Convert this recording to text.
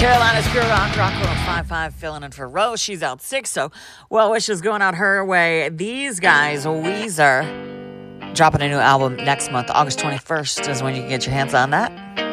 Carolina's Pure Rock, Rock 105.5, filling in for Rose. She's out sick, so well wishes going out her way. These guys, Weezer, dropping a new album next month. August 21st is when you can get your hands on that.